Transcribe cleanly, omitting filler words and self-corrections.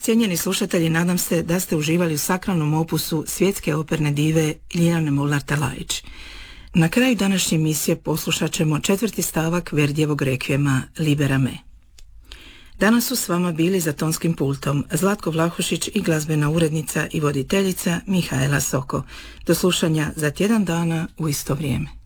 Cijenjeni slušatelji, nadam se da ste uživali u sakralnom opusu svjetske operne dive Ljiljane Molnar-Talajić. Na kraju današnje emisije poslušat ćemo 4. stavak Verdijevog rekvijema Libera me. Danas su s vama bili za tonskim pultom Zlatko Vlahušić i glazbena urednica i voditeljica Mihaela Soko. Do slušanja za tjedan dana u isto vrijeme.